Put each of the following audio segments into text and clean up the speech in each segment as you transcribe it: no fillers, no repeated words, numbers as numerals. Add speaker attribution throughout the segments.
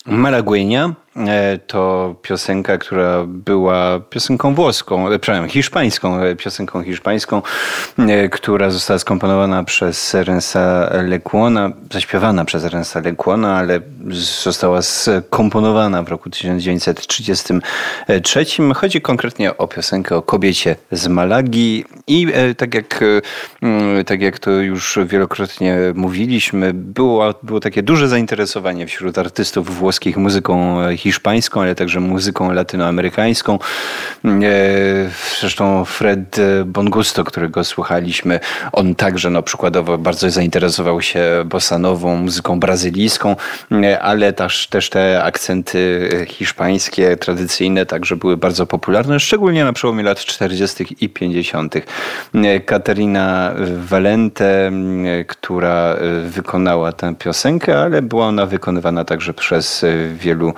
Speaker 1: Malagueña to piosenka, która była piosenką włoską, przepraszam, piosenką hiszpańską, która została skomponowana przez Rensa Lecuona, zaśpiewana przez Rensa Lecuona, ale została skomponowana w roku 1933. Chodzi konkretnie o piosenkę o kobiecie z Malagi i tak jak to już wielokrotnie mówiliśmy, było takie duże zainteresowanie wśród artystów włoskich muzyką hiszpańską, ale także muzyką latynoamerykańską. Zresztą Fred Bongusto, którego słuchaliśmy, on także przykładowo bardzo zainteresował się bossanową, muzyką brazylijską, ale też te akcenty hiszpańskie, tradycyjne także były bardzo popularne, szczególnie na przełomie lat 40. i 50. Katarina Valente, która wykonała tę piosenkę, ale była ona wykonywana także przez wielu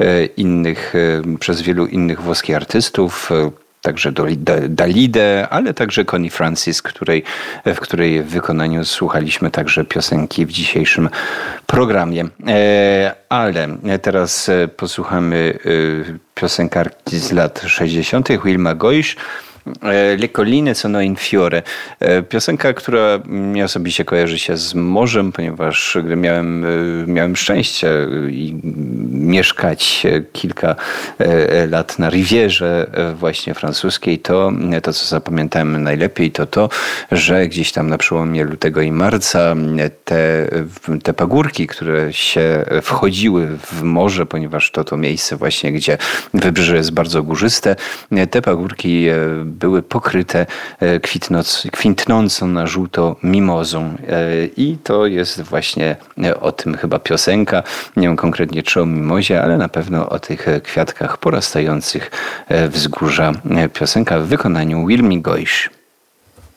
Speaker 1: innych włoskich artystów, także Dalide, ale także Connie Francis, w której wykonaniu słuchaliśmy także piosenki w dzisiejszym programie. Ale teraz posłuchamy piosenkarki z lat 60. Wilma Goisz. Le colline sono in fiore. Piosenka, która mnie osobiście kojarzy się z morzem, ponieważ gdy miałem szczęście mieszkać kilka lat na Rivierze właśnie francuskiej, to co zapamiętałem najlepiej to, że gdzieś tam na przełomie lutego i marca te pagórki, które się wchodziły w morze, ponieważ to miejsce właśnie, gdzie wybrzeże jest bardzo górzyste, te pagórki były pokryte kwitnącą na żółto mimozą. I to jest właśnie o tym chyba piosenka. Nie wiem konkretnie czy o mimozie, ale na pewno o tych kwiatkach porastających wzgórza. Piosenka w wykonaniu Wilmy Goisz.